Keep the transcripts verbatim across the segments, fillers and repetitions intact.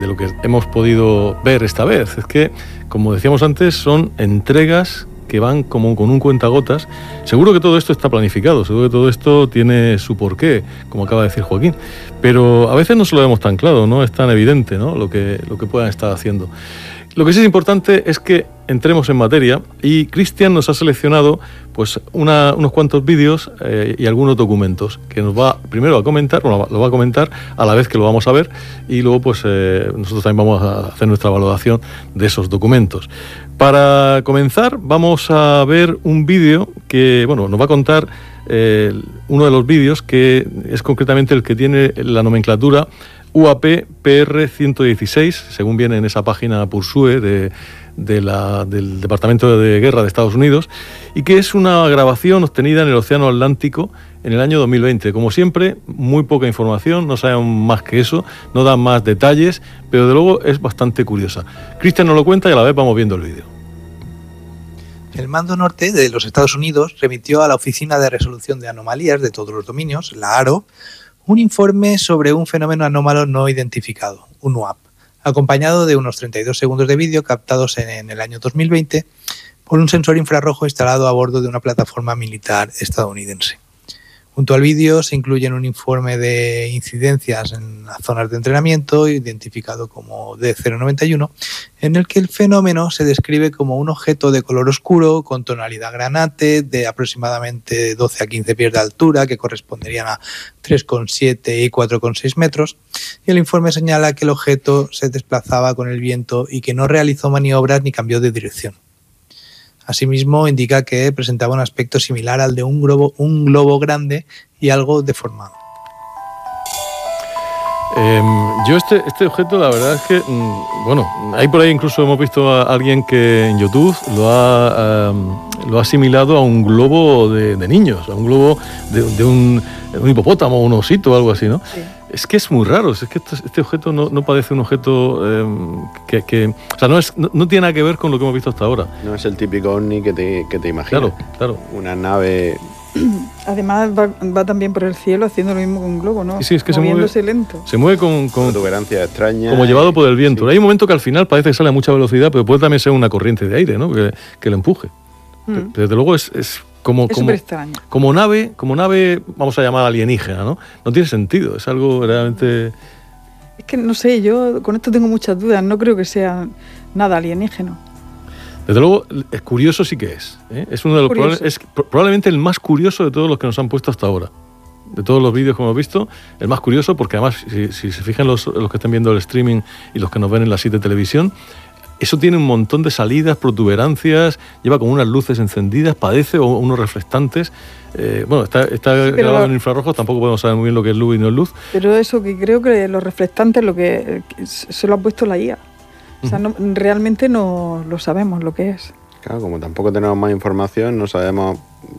de lo que hemos podido ver esta vez. Es que, como decíamos antes, son entregas que van como con un cuentagotas. Seguro que todo esto está planificado, seguro que todo esto tiene su porqué, como acaba de decir Joaquín, pero a veces no se lo vemos tan claro, no es tan evidente, ¿no?, lo que, lo que puedan estar haciendo. Lo que sí es importante es que entremos en materia, y Cristian nos ha seleccionado pues una, unos cuantos vídeos eh, y algunos documentos que nos va primero a comentar, bueno, lo va a comentar a la vez que lo vamos a ver, y luego pues eh, nosotros también vamos a hacer nuestra valoración de esos documentos. Para comenzar vamos a ver un vídeo que, bueno, nos va a contar eh, uno de los vídeos, que es concretamente el que tiene la nomenclatura U A P P R ciento dieciséis, según viene en esa página PURSUE de, de la, del Departamento de Guerra de Estados Unidos, y que es una grabación obtenida en el Océano Atlántico en el año dos mil veinte. Como siempre, muy poca información, no sabemos más que eso, no dan más detalles, pero de luego es bastante curiosa. Cristian nos lo cuenta y a la vez vamos viendo el vídeo. El Mando Norte de los Estados Unidos remitió a la Oficina de Resolución de Anomalías de todos los dominios, la A R O, un informe sobre un fenómeno anómalo no identificado, un U A P, acompañado de unos treinta y dos segundos de vídeo captados en, en el año dos mil veinte por un sensor infrarrojo instalado a bordo de una plataforma militar estadounidense. Junto al vídeo se incluye un informe de incidencias en las zonas de entrenamiento, identificado como D cero noventa y uno, en el que el fenómeno se describe como un objeto de color oscuro con tonalidad granate de aproximadamente doce a quince pies de altura, que corresponderían a tres coma siete y cuatro coma seis metros, y el informe señala que el objeto se desplazaba con el viento y que no realizó maniobras ni cambió de dirección. Asimismo, indica que presentaba un aspecto similar al de un globo, un globo grande y algo deformado. Eh, yo este, este objeto, la verdad es que, mmm, bueno, ahí por ahí incluso hemos visto a alguien que en YouTube lo ha, um, lo ha asimilado a un globo de, de niños, a un globo de, de un, un hipopótamo, un osito o algo así, ¿no? Sí. Es que es muy raro, es que este, este objeto no, no parece un objeto eh, que, que... O sea, no, es, no, no tiene nada que ver con lo que hemos visto hasta ahora. No es el típico ovni que te, que te imaginas. Claro, claro. Una nave... Además va, va también por el cielo haciendo lo mismo con un globo, ¿no? Sí, sí, es que moviéndose se mueve, lento. Se mueve con... con protuberancia extraña. Como llevado por el viento. Sí. Hay un momento que al final parece que sale a mucha velocidad, pero puede también ser una corriente de aire, ¿no?, que, que le empuje. Mm. Desde luego es... es Como, es como, extraño. como nave, como nave, vamos a llamar alienígena, ¿no? No tiene sentido, es algo realmente... Es que no sé, yo con esto tengo muchas dudas, no creo que sea nada alienígeno. Desde luego, es curioso sí que es, ¿eh? Es uno de los proba- es probablemente el más curioso de todos los que nos han puesto hasta ahora. De todos los vídeos que hemos visto, el más curioso, porque además, si, si se fijan los, los que están viendo el streaming y los que nos ven en la sitio de televisión, eso tiene un montón de salidas, protuberancias, lleva como unas luces encendidas, padece o unos reflectantes. Eh, bueno, está, está sí, grabado en infrarrojos, tampoco podemos saber muy bien lo que es luz y no es luz. Pero eso, que creo que los reflectantes lo que, que se lo ha puesto la I A. O sea, no, realmente no lo sabemos lo que es. Claro, como tampoco tenemos más información, no sabemos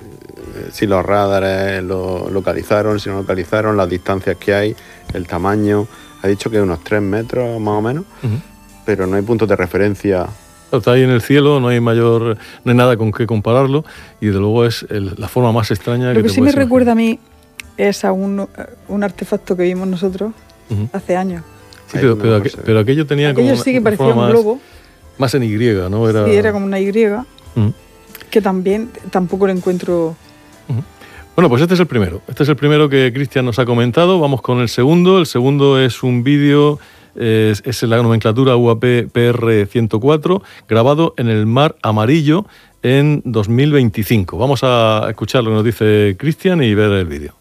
si los radares lo localizaron, si no localizaron, las distancias que hay, el tamaño. Ha dicho que unos tres metros más o menos. Uh-huh. Pero no hay puntos de referencia. Está ahí en el cielo, no hay mayor, no hay nada con qué compararlo, y de luego es el, la forma más extraña Lo que, que te sí me imaginar. Recuerda a mí es a un, un artefacto que vimos nosotros uh-huh. hace años. Sí, pero, pero, aqu- pero aquello tenía aquello como sí que una parecía forma un globo. Más, más en Y, ¿no? Era... Sí, era como una Y, uh-huh. que también tampoco lo encuentro... Uh-huh. Bueno, pues este es el primero. Este es el primero que Cristian nos ha comentado. Vamos con el segundo. El segundo es un vídeo... Es, es la nomenclatura U A P P R ciento cuatro, grabado en el Mar Amarillo en dos mil veinticinco. Vamos a escuchar lo que nos dice Cristian y ver el vídeo.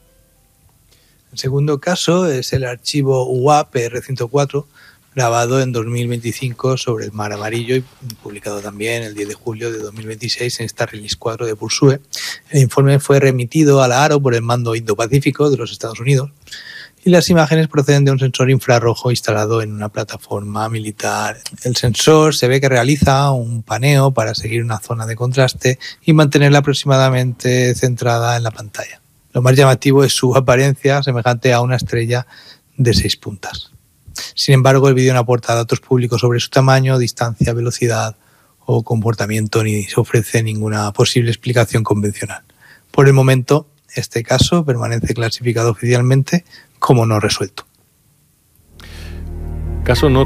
El segundo caso es el archivo U A P R ciento cuatro, grabado en dos mil veinticinco sobre el Mar Amarillo y publicado también el diez de julio de dos mil veintiséis en esta Release cuatro de PURSUE. El informe fue remitido a la A R O por el Mando Indo-Pacífico de los Estados Unidos, y las imágenes proceden de un sensor infrarrojo instalado en una plataforma militar. El sensor se ve que realiza un paneo para seguir una zona de contraste y mantenerla aproximadamente centrada en la pantalla. Lo más llamativo es su apariencia, semejante a una estrella de seis puntas. Sin embargo, el vídeo no aporta datos públicos sobre su tamaño, distancia, velocidad o comportamiento, ni se ofrece ninguna posible explicación convencional. Por el momento, este caso permanece clasificado oficialmente como no resuelto. caso no